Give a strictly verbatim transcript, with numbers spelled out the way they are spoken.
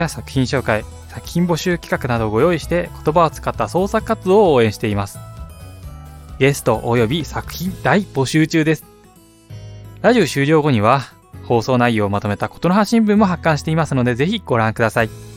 や作品紹介、作品募集企画などをご用意して言葉を使った創作活動を応援しています。ゲスト及び作品大募集中です。ラジオ終了後には放送内容をまとめたことの葉新聞も発刊していますので、ぜひご覧ください。